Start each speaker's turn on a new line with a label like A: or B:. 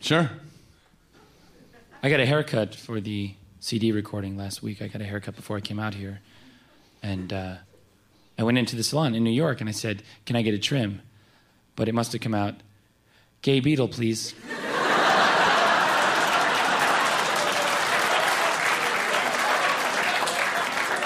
A: Sure.
B: I got a haircut for the CD recording last week. I got a haircut before I came out here. And I went into the salon in New York and I said, can I get a trim? But it must have come out, gay Beetle, please.